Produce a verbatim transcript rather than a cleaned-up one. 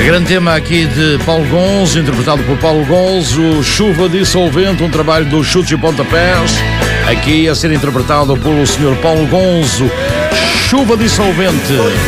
Grande tema aqui de Paulo Gonzo, interpretado por Paulo Gonzo, Chuva Dissolvente, um trabalho dos Chutes e Pontapés, aqui a ser interpretado pelo senhor Paulo Gonzo, Chuva Dissolvente.